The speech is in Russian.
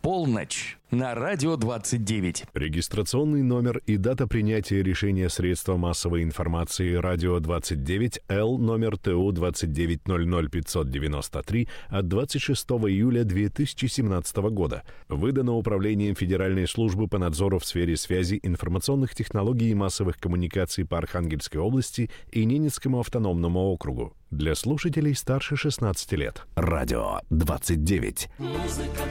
полночь на Радио 29. Регистрационный номер и дата принятия решения средства массовой информации Радио 29 Л номер ТУ 2900593 от 26 июля 2017 года. Выдано Управлением Федеральной службы по надзору в сфере связи, информационных технологий и массовых коммуникаций по Архангельской области и Ненецкому автономному округу. Для слушателей старше 16 лет. Радио 29. Музыка